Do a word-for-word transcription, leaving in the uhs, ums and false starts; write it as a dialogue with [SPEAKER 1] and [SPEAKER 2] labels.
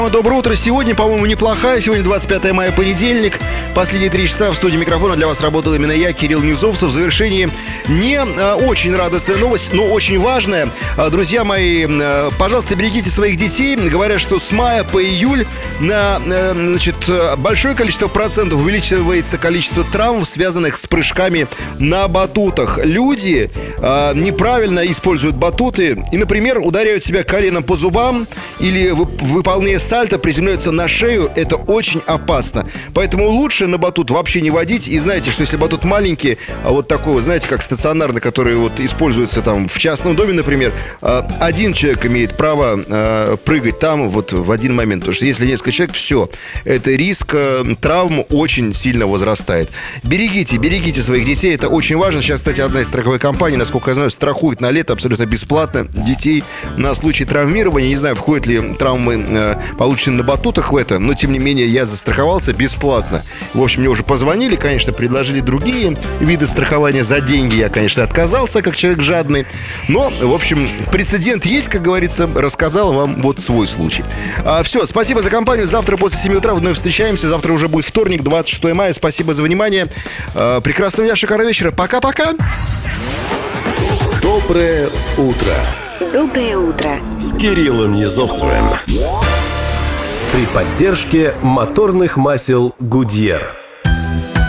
[SPEAKER 1] Доброе утро. Сегодня, по-моему, неплохая. Сегодня двадцать пятое мая, понедельник. Последние три часа в студии микрофона для вас работал именно я, Кирилл Низовцев. В завершении не а, очень радостная новость, но очень важная. А, друзья мои, а, пожалуйста, берегите своих детей. Говорят, что с мая по июль на а, значит, большое количество процентов увеличивается количество травм, связанных с прыжками на батутах. Люди а, неправильно используют батуты и, например, ударяют себя коленом по зубам или, выполняя сальто, приземляются на шею. Это очень опасно. Поэтому лучше на батут вообще не водить. И знаете, что если батут маленький, а вот такой, вот, знаете, как стационарный, который вот используется там в частном доме, например, один человек имеет право прыгать там вот в один момент. Потому что если несколько человек, все, это риск травм очень сильно возрастает. Берегите, берегите своих детей, это очень важно. Сейчас, кстати, одна из страховых компаний, насколько я знаю, страхует на лето абсолютно бесплатно детей на случай травмирования. Не знаю, входят ли травмы, полученные на батутах в это, но тем не менее я застраховался бесплатно. В общем, мне уже позвонили, конечно, предложили другие виды страхования за деньги. Я, конечно, отказался, как человек жадный. Но, в общем, прецедент есть, как говорится. Рассказал вам вот свой случай. а, Все, спасибо за компанию. Завтра после семи утра вновь встречаемся. Завтра уже будет вторник, двадцать шестое мая. Спасибо за внимание. а, Прекрасного дня, шикарного вечера. Пока-пока.
[SPEAKER 2] Доброе утро.
[SPEAKER 3] Доброе утро
[SPEAKER 2] с Кириллом Низовцевым. При поддержке моторных масел Goodyear.